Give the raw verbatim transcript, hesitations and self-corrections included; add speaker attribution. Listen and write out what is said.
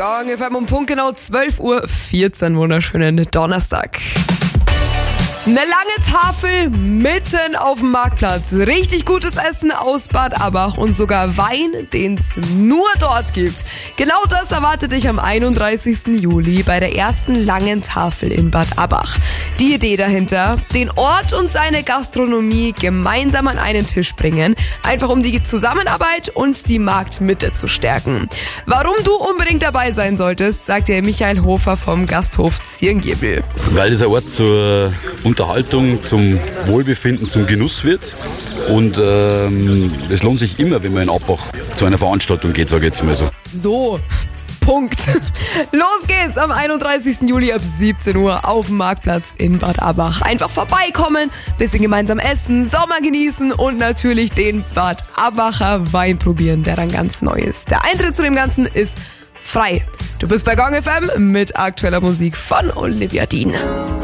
Speaker 1: Gong F M um Punkt genau zwölf Uhr vierzehn. Wunderschönen Donnerstag. Eine lange Tafel mitten auf dem Marktplatz. Richtig gutes Essen aus Bad Abach und sogar Wein, den es nur dort gibt. Genau das erwartet dich am einunddreißigsten Juli bei der ersten langen Tafel in Bad Abach. Die Idee dahinter, den Ort und seine Gastronomie gemeinsam an einen Tisch bringen, einfach um die Zusammenarbeit und die Marktmitte zu stärken. Warum du unbedingt dabei sein solltest, sagt dir Michael Hofer vom Gasthof Zierengebel.
Speaker 2: Weil dieser Ort zur Unterhaltung, zum Wohlbefinden, zum Genuss wird. Und ähm, es lohnt sich immer, wenn man in Abbach zu einer Veranstaltung geht, sage ich jetzt mal so.
Speaker 1: So, Punkt. Los geht's am einunddreißigsten Juli ab siebzehn Uhr auf dem Marktplatz in Bad Abach. Einfach vorbeikommen, bisschen gemeinsam essen, Sommer genießen und natürlich den Bad Abacher Wein probieren, der dann ganz neu ist. Der Eintritt zu dem Ganzen ist frei. Du bist bei Gong F M mit aktueller Musik von Olivia Dean.